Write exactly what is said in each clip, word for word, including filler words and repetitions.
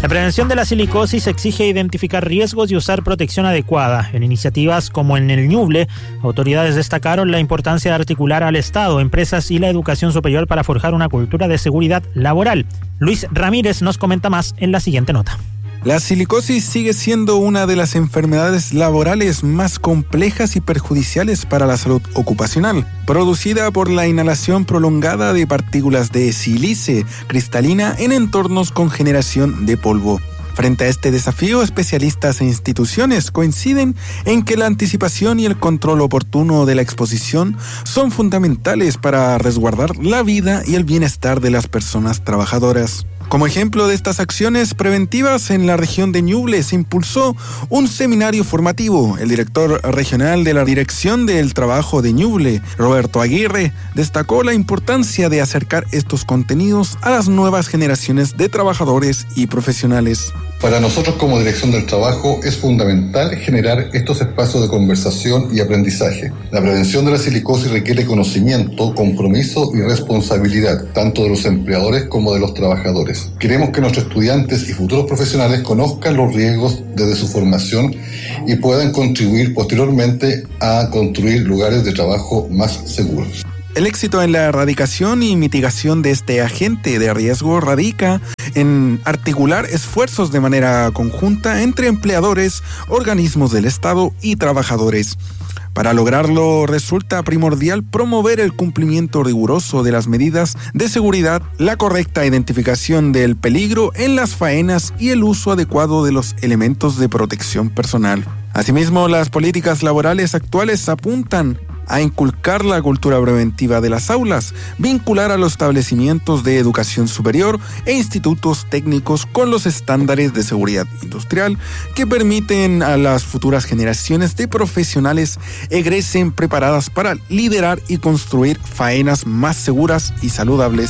La prevención de la silicosis exige identificar riesgos y usar protección adecuada. En iniciativas como en el Ñuble, autoridades destacaron la importancia de articular al Estado, empresas y la educación superior para forjar una cultura de seguridad laboral. Luis Ramírez nos comenta más en la siguiente nota. La silicosis sigue siendo una de las enfermedades laborales más complejas y perjudiciales para la salud ocupacional, producida por la inhalación prolongada de partículas de sílice cristalina en entornos con generación de polvo. Frente a este desafío, especialistas e instituciones coinciden en que la anticipación y el control oportuno de la exposición son fundamentales para resguardar la vida y el bienestar de las personas trabajadoras. Como ejemplo de estas acciones preventivas, en la región de Ñuble se impulsó un seminario formativo. El director regional de la Dirección del Trabajo de Ñuble, Roberto Aguirre, destacó la importancia de acercar estos contenidos a las nuevas generaciones de trabajadores y profesionales. Para nosotros como Dirección del Trabajo es fundamental generar estos espacios de conversación y aprendizaje. La prevención de la silicosis requiere conocimiento, compromiso y responsabilidad, tanto de los empleadores como de los trabajadores. Queremos que nuestros estudiantes y futuros profesionales conozcan los riesgos desde su formación y puedan contribuir posteriormente a construir lugares de trabajo más seguros. El éxito en la erradicación y mitigación de este agente de riesgo radica en articular esfuerzos de manera conjunta entre empleadores, organismos del Estado y trabajadores. Para lograrlo resulta primordial promover el cumplimiento riguroso de las medidas de seguridad, la correcta identificación del peligro en las faenas y el uso adecuado de los elementos de protección personal. Asimismo, las políticas laborales actuales apuntan a inculcar la cultura preventiva de las aulas, vincular a los establecimientos de educación superior e institutos técnicos con los estándares de seguridad industrial que permiten a las futuras generaciones de profesionales egresen preparadas para liderar y construir faenas más seguras y saludables.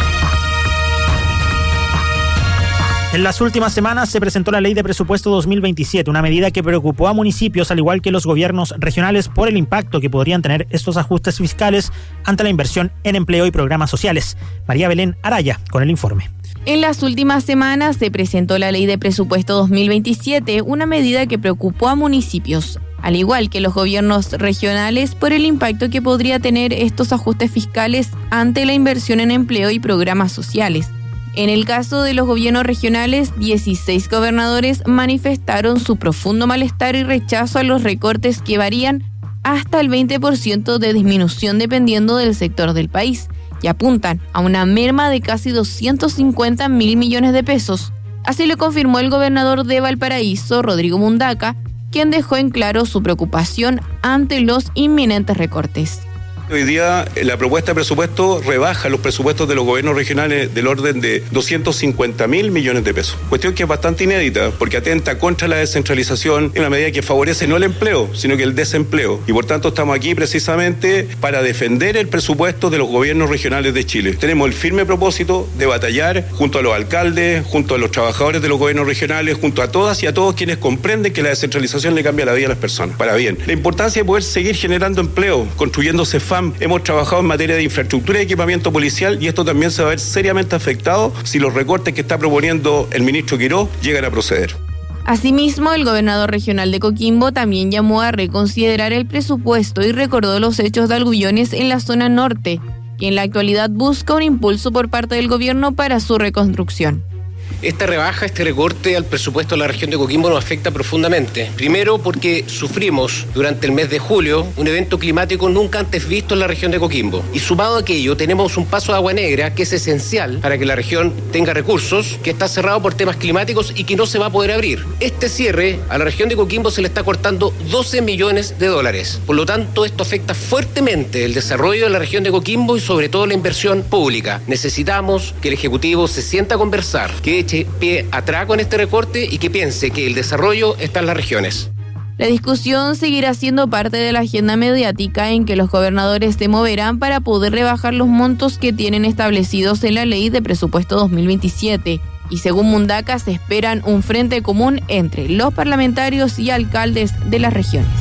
En las últimas semanas se presentó la Ley de Presupuesto dos mil veintisiete, una medida que preocupó a municipios, al igual que los gobiernos regionales, por el impacto que podrían tener estos ajustes fiscales ante la inversión en empleo y programas sociales. María Belén Araya, con el informe. En las últimas semanas se presentó la Ley de Presupuesto dos mil veintisiete, una medida que preocupó a municipios, al igual que los gobiernos regionales, por el impacto que podría tener estos ajustes fiscales ante la inversión en empleo y programas sociales. En el caso de los gobiernos regionales, dieciséis gobernadores manifestaron su profundo malestar y rechazo a los recortes que varían hasta el veinte por ciento de disminución dependiendo del sector del país y apuntan a una merma de casi doscientos cincuenta mil millones de pesos. Así lo confirmó el gobernador de Valparaíso, Rodrigo Mundaca, quien dejó en claro su preocupación ante los inminentes recortes. Hoy día la propuesta de presupuesto rebaja los presupuestos de los gobiernos regionales del orden de doscientos cincuenta mil millones de pesos. Cuestión que es bastante inédita porque atenta contra la descentralización en una medida que favorece no el empleo, sino que el desempleo. Y por tanto estamos aquí precisamente para defender el presupuesto de los gobiernos regionales de Chile. Tenemos el firme propósito de batallar junto a los alcaldes, junto a los trabajadores de los gobiernos regionales, junto a todas y a todos quienes comprenden que la descentralización le cambia la vida a las personas. Para bien, la importancia de poder seguir generando empleo, construyendo C E F A M. Hemos trabajado en materia de infraestructura y equipamiento policial y esto también se va a ver seriamente afectado si los recortes que está proponiendo el ministro Quirós llegan a proceder. Asimismo, el gobernador regional de Coquimbo también llamó a reconsiderar el presupuesto y recordó los hechos de Algullones en la zona norte, que en la actualidad busca un impulso por parte del gobierno para su reconstrucción. Esta rebaja, este recorte al presupuesto de la región de Coquimbo nos afecta profundamente. Primero porque sufrimos durante el mes de julio un evento climático nunca antes visto en la región de Coquimbo. Y sumado a aquello tenemos un paso de agua negra que es esencial para que la región tenga recursos, que está cerrado por temas climáticos y que no se va a poder abrir. Este cierre a la región de Coquimbo se le está cortando doce millones de dólares. Por lo tanto, esto afecta fuertemente el desarrollo de la región de Coquimbo y sobre todo la inversión pública. Necesitamos que el Ejecutivo se sienta a conversar, que eche pie atrás con este recorte y que piense que el desarrollo está en las regiones. La discusión seguirá siendo parte de la agenda mediática en que los gobernadores se moverán para poder rebajar los montos que tienen establecidos en la Ley de Presupuesto dos mil veintisiete. Y según Mundaca, se esperan un frente común entre los parlamentarios y alcaldes de las regiones.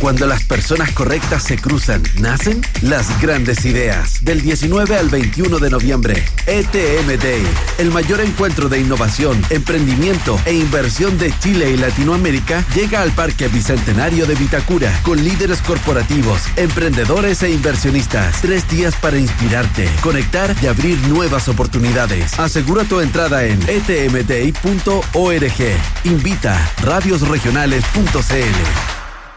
Cuando las personas correctas se cruzan, nacen las grandes ideas. Del diecinueve al veintiuno de noviembre, E T M Day, el mayor encuentro de innovación, emprendimiento e inversión de Chile y Latinoamérica, llega al Parque Bicentenario de Vitacura, con líderes corporativos, emprendedores e inversionistas. Tres días para inspirarte, conectar y abrir nuevas oportunidades. Asegura tu entrada en e t m day punto org. Invita radios regionales punto c l.